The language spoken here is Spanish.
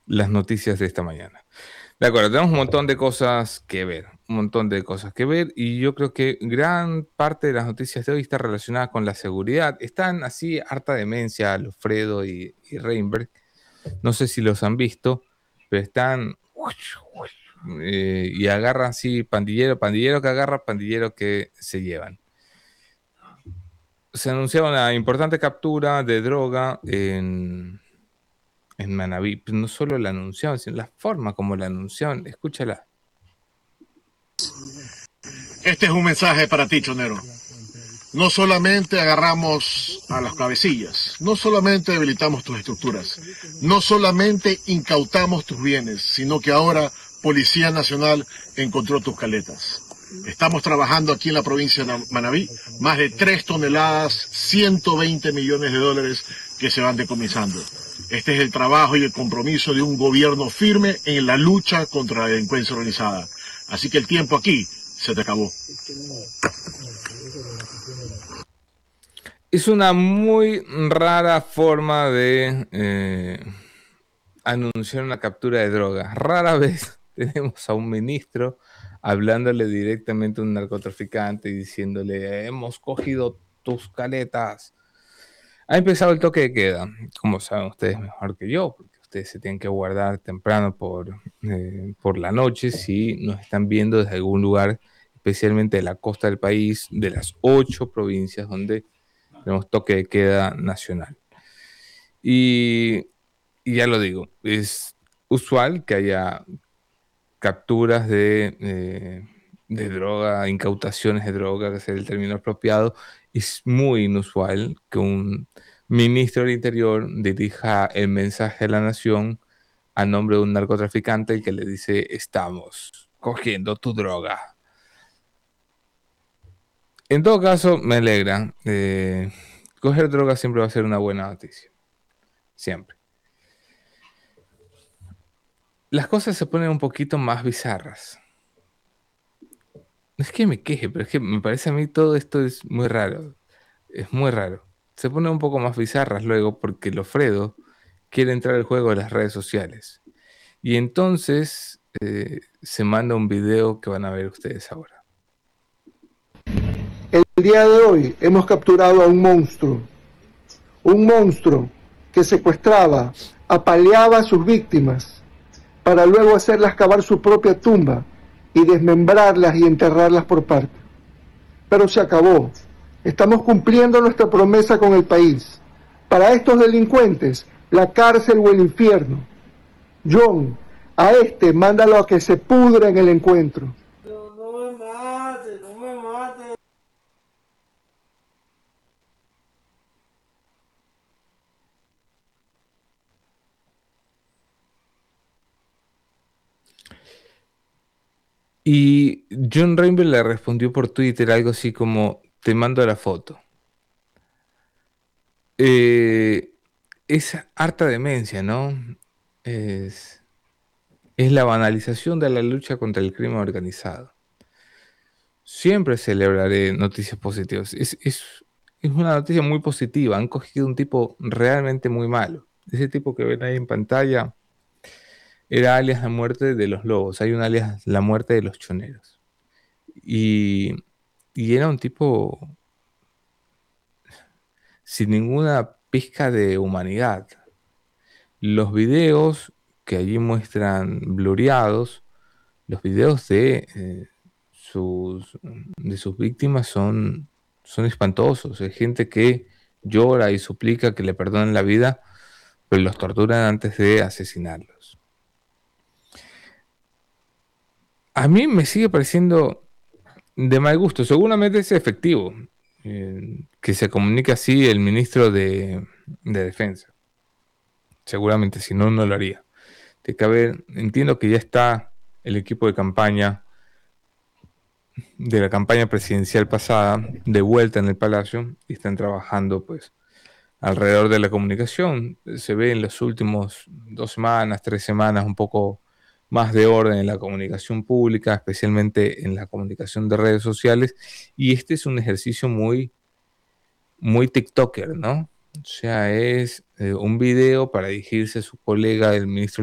las noticias de esta mañana. De acuerdo, tenemos un montón de cosas que ver, y yo creo que gran parte de las noticias de hoy está relacionada con la seguridad. Están así harta demencia Alfredo y Reinberg, no sé si los han visto, pero están y agarran así pandillero que agarra, pandillero que se llevan. Se anunciaba una importante captura de droga en Manabí, pero no solo la anunciaban, sino la forma como la anunciaban. Escúchala. Este es un mensaje para ti, chonero. No solamente agarramos a las cabecillas, no solamente debilitamos tus estructuras, no solamente incautamos tus bienes, sino que ahora Policía Nacional encontró tus caletas. Estamos trabajando aquí en la provincia de Manabí, más de 3 toneladas, 120 millones de dólares que se van decomisando. Este es el trabajo y el compromiso de un gobierno firme en la lucha contra la delincuencia organizada. Así que el tiempo aquí se te acabó. Es una muy rara forma de anunciar una captura de drogas. Rara vez tenemos a un ministro hablándole directamente a un narcotraficante y diciéndole, hemos cogido tus caletas. Ha empezado el toque de queda, como saben ustedes mejor que yo, porque ustedes se tienen que guardar temprano por la noche si nos están viendo desde algún lugar, especialmente de la costa del país, de las 8 provincias donde tenemos toque de queda nacional. Y, y ya lo digo, es usual que haya capturas de droga, incautaciones de droga, que es el término apropiado. Es muy inusual que un ministro del Interior dirija el mensaje a la nación a nombre de un narcotraficante que le dice, estamos cogiendo tu droga. En todo caso, me alegra. Coger droga siempre va a ser una buena noticia. Siempre. Las cosas se ponen un poquito más bizarras. No es que me queje, pero es que me parece a mí todo esto es muy raro. Es muy raro. Se pone un poco más bizarras luego porque Lofredo quiere entrar al juego de las redes sociales. Y entonces se manda un video que van a ver ustedes ahora. El día de hoy hemos capturado a un monstruo que secuestraba, apaleaba a sus víctimas para luego hacerlas cavar su propia tumba y desmembrarlas y enterrarlas por partes. Pero se acabó. Estamos cumpliendo nuestra promesa con el país. Para estos delincuentes, la cárcel o el infierno. John, a este mándalo a que se pudra en el encuentro. No me mate, no me mate. Y John Rainbow le respondió por Twitter algo así como, te mando la foto. Es harta demencia, ¿no? Es, es la banalización de la lucha contra el crimen organizado. Siempre celebraré noticias positivas. Es una noticia muy positiva. Han cogido un tipo realmente muy malo. Ese tipo que ven ahí en pantalla era alias la muerte de los lobos. Hay un alias la muerte de los choneros. Y, y era un tipo sin ninguna pizca de humanidad. Los videos que allí muestran blureados, los videos de sus víctimas son espantosos. Hay gente que llora y suplica que le perdonen la vida, pero los torturan antes de asesinarlos. A mí me sigue pareciendo de mal gusto. Seguramente es efectivo que se comunique así el ministro de Defensa. Seguramente, si no, no lo haría. Entiendo que ya está el equipo de campaña de la campaña presidencial pasada de vuelta en el Palacio y están trabajando pues alrededor de la comunicación. Se ve en los últimos 2 semanas, 3 semanas un poco más de orden en la comunicación pública, especialmente en la comunicación de redes sociales, y este es un ejercicio muy, muy TikToker, ¿no? O sea, es un video para dirigirse a su colega, el ministro